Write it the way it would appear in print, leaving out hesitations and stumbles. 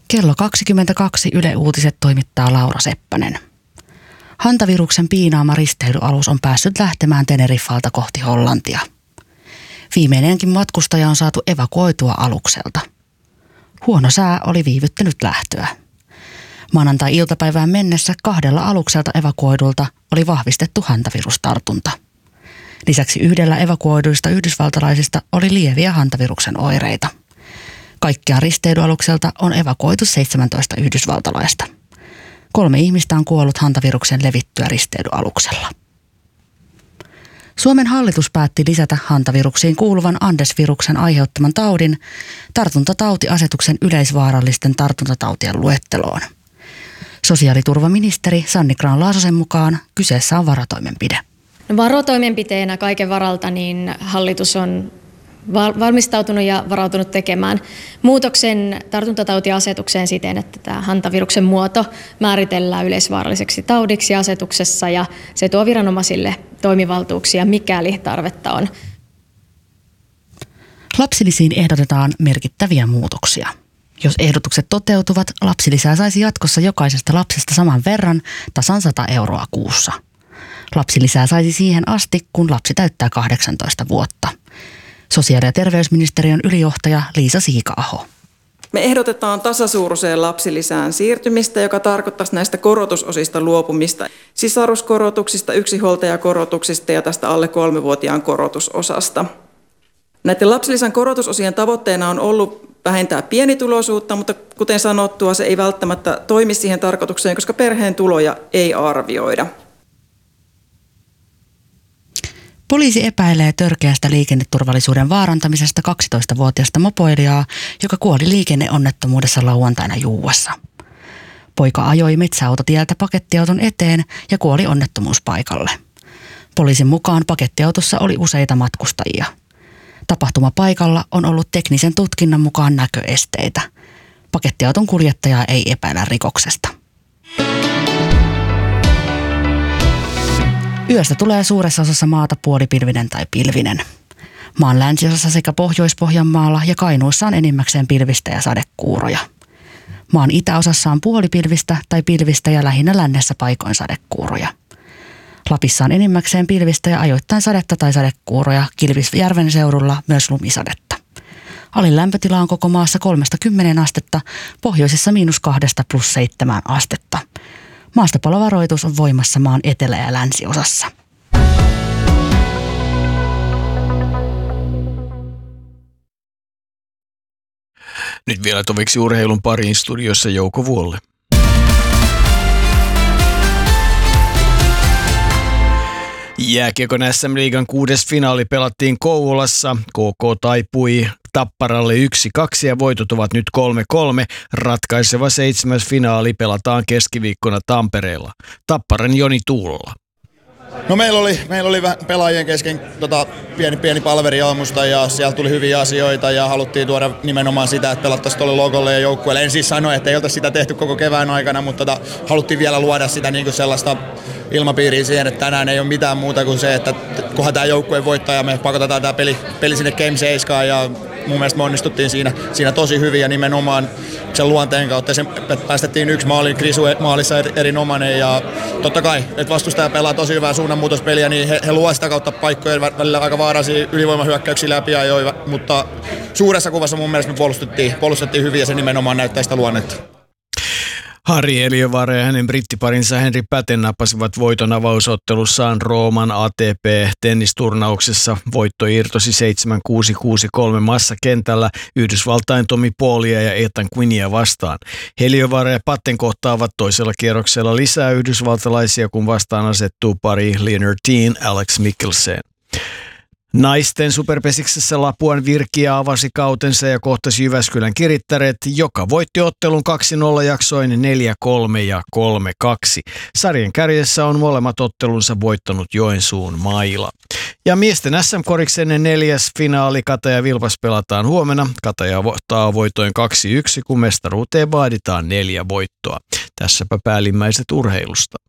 Kello 22 Yle Uutiset toimittaa Laura Seppänen. Hantaviruksen piinaama risteilyalus on päässyt lähtemään Teneriffalta kohti Hollantia. Viimeinenkin matkustaja on saatu evakuoitua alukselta. Huono sää oli viivyttänyt lähtöä. Maanantai-iltapäivään mennessä 2 alukselta evakuoidulta oli vahvistettu hantavirustartunta. Lisäksi 1 evakuoiduista yhdysvaltalaisista oli lieviä hantaviruksen oireita. Kaikkiaan risteilyalukselta on evakuoitu 17 yhdysvaltalaista. 3 ihmistä on kuollut hantaviruksen levittyä risteilyaluksella. Suomen hallitus päätti lisätä hantaviruksiin kuuluvan Andes-viruksen aiheuttaman taudin tartuntatautiasetuksen yleisvaarallisten tartuntatautien luetteloon. Sosiaaliturvaministeri Sanni Grahn-Laasosen mukaan kyseessä on varotoimenpide. Varotoimenpiteenä kaiken varalta niin hallitus on valmistautunut ja varautunut tekemään muutoksen tartuntatautiasetukseen siten, että tämä hantaviruksen muoto määritellään yleisvaaralliseksi taudiksi asetuksessa ja se tuo viranomaisille toimivaltuuksia, mikäli tarvetta on. Lapsilisiin ehdotetaan merkittäviä muutoksia. Jos ehdotukset toteutuvat, lapsilisää saisi jatkossa jokaisesta lapsesta saman verran, tasan 100 euroa kuussa. Lapsilisää saisi siihen asti, kun lapsi täyttää 18 vuotta. Sosiaali- ja terveysministeriön ylijohtaja Liisa Siika-aho. Me ehdotetaan tasasuuruiseen lapsilisään siirtymistä, joka tarkoittaisi näistä korotusosista luopumista, sisaruskorotuksista, yksinhuoltajakorotuksista ja tästä alle 3-vuotiaan korotusosasta. Näiden lapsilisän korotusosien tavoitteena on ollut vähentää pienituloisuutta, mutta kuten sanottua, se ei välttämättä toimi siihen tarkoitukseen, koska perheen tuloja ei arvioida. Poliisi epäilee törkeästä liikenneturvallisuuden vaarantamisesta 12-vuotiaasta mopoilijaa, joka kuoli liikenneonnettomuudessa lauantaina Juuassa. Poika ajoi metsäautotieltä pakettiauton eteen ja kuoli onnettomuuspaikalle. Poliisin mukaan pakettiautossa oli useita matkustajia. Tapahtumapaikalla on ollut teknisen tutkinnan mukaan näköesteitä. Pakettiauton kuljettajaa ei epäillä rikoksesta. Yöstä tulee suuressa osassa maata puolipilvinen tai pilvinen. Maan länsiosassa sekä Pohjois-Pohjanmaalla ja Kainuussa on enimmäkseen pilvistä ja sadekuuroja. Maan itäosassa on puolipilvistä tai pilvistä ja lähinnä lännessä paikoin sadekuuroja. Lapissa on enimmäkseen pilvistä ja ajoittain sadetta tai sadekuuroja, Kilpisjärven seudulla myös lumisadetta. Alin lämpötila on koko maassa 3–10 astetta, pohjoisessa -2 + 7 astetta. Maastopalovaroitus on voimassa maan etelä- ja länsiosassa. Nyt vielä toviksi urheilun pariin, studiossa Jouko Vuolle. Jääkiekon SM-liigan 6. finaali pelattiin Kouvolassa. KK taipui Tapparalle 1-2 ja voitot ovat nyt 3-3. Ratkaiseva 7. finaali pelataan keskiviikkona Tampereella. Tapparan Joni Tuulola. No meillä oli pelaajien kesken pieni palveri aamusta ja siellä tuli hyviä asioita ja haluttiin tuoda nimenomaan sitä, että pelattaisiin tuolle logolle ja joukkueelle. En siis sano, että ei oltaisi sitä tehty koko kevään aikana, mutta haluttiin vielä luoda sitä niin kuin sellaista ilmapiiriä siihen, että tänään ei ole mitään muuta kuin se, että kunhan tämä joukkue voittaa ja me pakotetaan tämä peli sinne Game 7 ja mun mielestä me onnistuttiin siinä tosi hyvin ja nimenomaan sen luonteen kautta. Päästettiin 1 maali, Krisu maalissa erinomainen ja totta kai, että vastustaja pelaa tosi hyvää suunnanmuutospeliä, niin he luovat sitä kautta paikkoja välillä aika vaarallisia ylivoimahyökkäyksiä läpi ajoiva, mutta suuressa kuvassa mun mielestä me puolustettiin hyvin ja se nimenomaan näyttää sitä luonnetta. Harri Eliövaara ja hänen brittiparinsa Henri Päten nappasivat voiton avausottelussaan Rooman ATP-tennisturnauksessa. Voitto irtosi 7-6-6-3 massakentällä Yhdysvaltain Tommy Paulia ja Ethan Quinnia vastaan. Eliövaara ja Päten kohtaavat toisella kierroksella lisää yhdysvaltalaisia, kun vastaan asettuu pari Leonard Teen, Alex Mikkelsen. Naisten superpesiksessä Lapuan Virkiä avasi kautensa ja kohtasi Jyväskylän Kirittäret, joka voitti ottelun 2-0 jaksoin 4-3 ja 3-2. Sarjan kärjessä on molemmat ottelunsa voittanut Joensuun Maila. Ja miesten SM-koriksen 4. finaali Kataja Vilpas pelataan huomenna. Kataja voittaa voitoin 2-1, kun mestaruuteen vaaditaan 4 voittoa. Tässäpä päällimmäiset urheilusta.